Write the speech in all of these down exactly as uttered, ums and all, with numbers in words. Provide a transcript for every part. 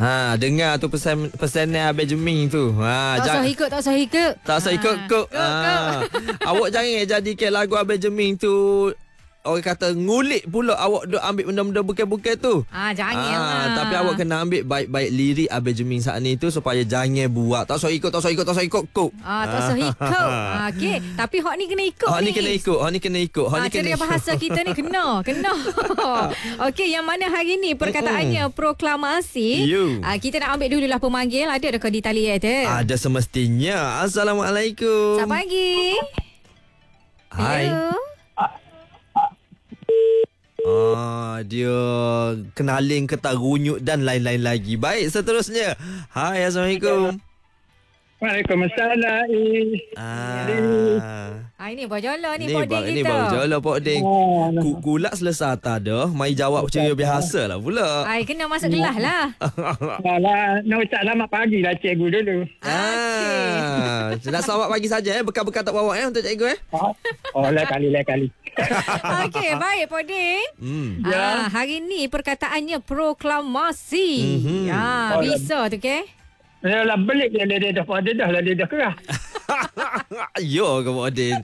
Ha, dengar tu pesan pesanan Abang Jeming tu. Ha, Tak usah ikut, tak usah ikut. Tak usah ikut kok. Ha. Awak jangan jadikan lagu Abang Jeming tu orang kata ngulik pula awak duk ambil benda-benda bukan-bukan tu. Ah, jangan Ah, lah. tapi awak kena ambil baik-baik lirik Abang Jeming saat ni tu supaya jangan buat. Tak usah ikut, tak usah ikut, tak usah ikut kok. Ah, tak usah ikut. Ah, okey, tapi hak ni kena ikut Hak ni. ni kena ikut, hak ni kena ikut, hak Ah, ni kena. ceria bahasa kita ni kena, kena. Okey, yang mana hari ni perkataannya proklamasi. You. Ah, kita nak ambil dululah pemanggil. Ada dekat di tali tu. Ada semestinya. Assalamualaikum. Selamat pagi. Hai. Hello. Ah, dia kenalin ketak runyut dan lain-lain lagi. Baik, seterusnya. Hai, Assalamualaikum. Waalaikumsalam. Ah. Ah, ini bajalah ni Ni Pak bang, Ding ni kita. baru jala Pak Ding. Oh, Ku Kulak selesai tak ada, mai jawab ceria biasa lah pula. Ai, kena masuk kelas lah. Alah, nak ucap selamat pagi lah cikgu dulu. Ah, nak selamat pagi saja eh, bekal-bekal tak bawa eh untuk cikgu eh. Oh, oh lain kali, lain kali. Okey, baik Pak Ding. Hmm. Ah, hari ni perkataannya proklamasi. Mhm. Ya, Oh, bisa tu ke? Yalah, belik dia, dia, dia dah pada dah lah, dia dah kerah. Yo ke Pak Ding.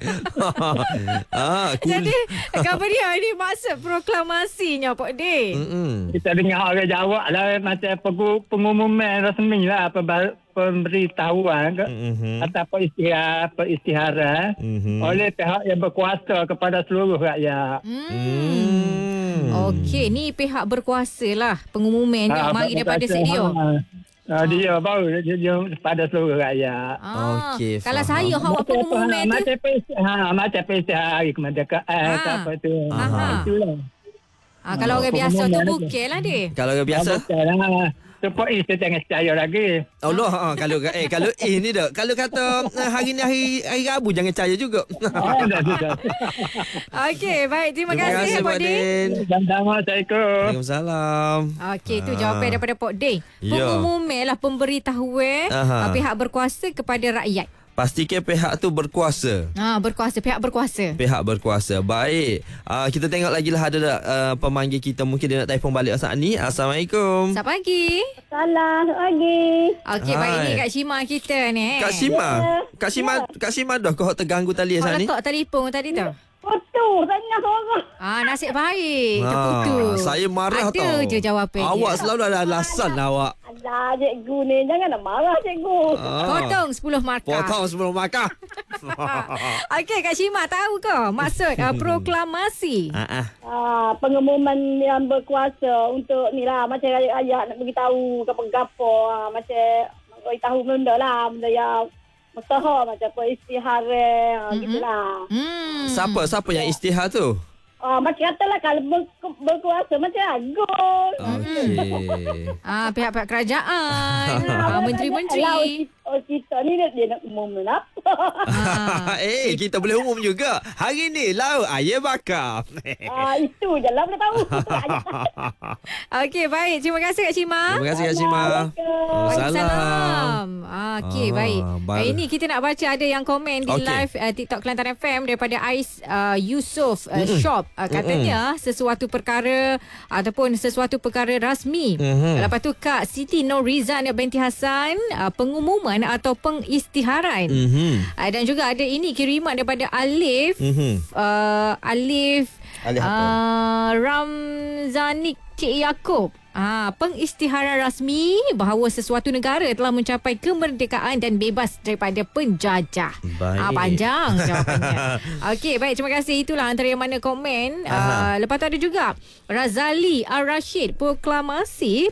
Ah, cool. Jadi, apa dia ini maksud proklamasinya Pak Ding? Mm-mm. Kita dengar orang jawab lah, macam pengu- pengumuman rasmi lah, pemba- pemberitahuan ke, Mhm. atau istihara, peristiharan Mhm. oleh pihak yang berkuasa kepada seluruh rakyat. Hmm. Hmm. Okey, ni pihak berkuasa lah pengumuman yang Ah, mari daripada berkuasa, Sek Dio. ha. Ah, dia baru dia, dia pada seluruh rakyat. Ah, Okey, kalau faham. saya hak buat pengumuman tu. Macam pesta, ha, macam pesta hari kemerdekaan Ah. ke apa tu. Aha. Ha, itulah. Ah, kalau orang biasa tu pengumuman aja. bukit lah dia. Kalau orang biasa Betul lah. Supaya kita jangan percaya lagi. Allah ha, kalau eh kalau eh ni dah kalau kata eh, hari ni hari hari Rabu jangan percaya juga. Ah, dah, dah, dah. Okey, baik. Terima, Terima kasih kasih Pak Pak Ding. Din. Sama-sama, Assalamualaikum. Waalaikumsalam. Okey, itu Ah. jawapan daripada Pak Ding. Ya. Pengumuman lah pemberitahuan Aha. ah, pihak berkuasa kepada rakyat. Pastikan pihak tu berkuasa. Ah, berkuasa, pihak berkuasa. Pihak berkuasa. Baik. Uh, kita tengok lagi lah ada uh, pemanggil kita. Mungkin dia nak telefon balik saat ni. Assalamualaikum. Selamat pagi. Salah lagi. Okey, Hai. baik ni Kak Shima kita ni. Kak Sima. Kak Sima, Kak Sima dah kau terganggu tali Kau saat ni. letak telefon tadi tu. Putus sangat orang. Ah, nasib baik. Ah, Terputus. saya marah Ada tau. je jawapan Awak dia. selalu ada alasan awak. Alah, cikgu ni. Jangan nak marah, cikgu. Ah. Potong sepuluh markah. Potong sebelum makan. Okey, Kak Shima tahu ke maksud uh, proklamasi? Ah, ah. Ah, pengumuman yang berkuasa untuk ni lah. Macam rakyat-rakyat nak beritahu apa-apa. Ah, macam nak beritahu benda lah. Benda yang mustahil. Macam peristiharan. Ah, Mm-mm. gitulah. Hmm. Siapa siapa yang istihar tu? Ah, macam katalah kalau ber, berkuasa macam agung. Okey. Ah, pihak-pihak kerajaan, ah, menteri-menteri. Oh, kita ni dia, dia nak umum apa? Ah. eh, kita boleh umum juga. Hari ni lauk ayam bakar. Ah, itu je lah boleh tahu. Okey, baik. Terima kasih Kak Shima. Terima kasih Kak Shima. Waalaikumsalam. Ah, okey, Ah, baik. baru. Hari ni kita nak baca ada yang komen di Okey. live uh, TikTok Kelantan F M daripada Ais uh, Yusof uh, Shop. Uh, katanya sesuatu perkara ataupun sesuatu perkara rasmi. Mhm. Lepas tu Kak Siti Norizan binti Hassan, uh, pengumuman atau pengisytiharan. Mhm. Uh, dan juga ada ini kiriman daripada Alif. Mhm. Uh, Alif Alif apa? uh, Ramzanik Cik Yaakob. Ah, pengisytiharan rasmi bahawa sesuatu negara telah mencapai kemerdekaan dan bebas daripada penjajah. Baik. Ah, panjang jawapannya. Okey, baik. Terima kasih. Itulah antara yang mana komen. Ah, lepas tu ada juga Razali Ar-Rashid. Proklamasi